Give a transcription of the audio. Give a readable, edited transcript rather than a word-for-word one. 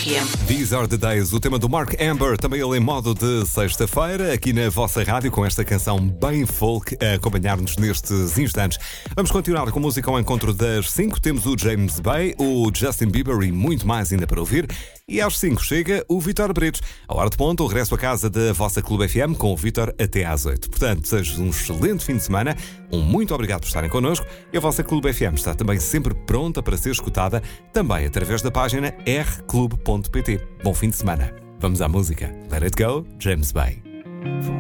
FM. These are the days, o tema do Mark Amber, também ele em modo de sexta-feira, aqui na vossa rádio, com esta canção bem folk a acompanhar-nos nestes instantes. Vamos continuar com música ao encontro das 5. Temos o James Bay, o Justin Bieber e muito mais ainda para ouvir. E às 5 chega o Vítor Bretos. A hora de ponto, o regresso a casa da vossa Clube FM com o Vítor até às 8. Portanto, seja um excelente fim de semana. Um muito obrigado por estarem connosco. E a vossa Clube FM está também sempre pronta para ser escutada, também através da página rclube.pt. Bom fim de semana. Vamos à música. Let It Go, James Bay.